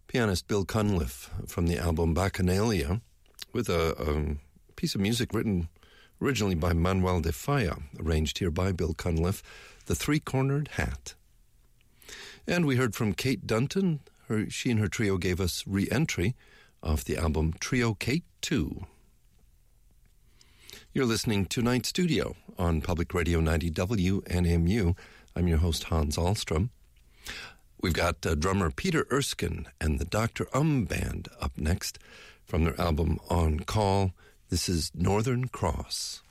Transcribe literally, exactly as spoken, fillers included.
Pianist Bill Cunliffe from the album Bacchanalia, with a, a piece of music written originally by Manuel de Falla, arranged here by Bill Cunliffe, The Three-Cornered Hat. And we heard from Kate Dunton. Her, she and her trio gave us re-entry off the album Trio Kate two. You're listening to Night Studio on Public Radio ninety W N M U. I'm your host, Hans Ahlstrom. We've got uh, drummer Peter Erskine and the Doctor Um Band up next from their album On Call. This is Northern Cross.